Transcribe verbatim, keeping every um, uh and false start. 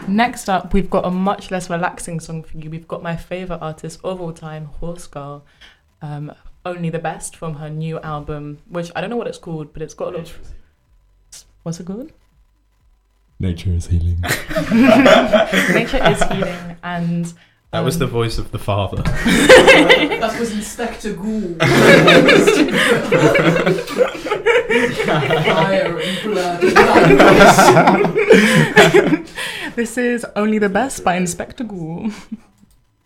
Next up, we've got a much less relaxing song for you. We've got my favourite artist of all time, Horse Girl. Um, Only the Best from her new album, which I don't know what it's called, but it's got a lot of... What's it called? Nature is healing. Nature is healing, and... Um, that was the voice of the father. That was Inspector Ghoul. Fire and blood. This is Only the Best by Inspector Ghoul.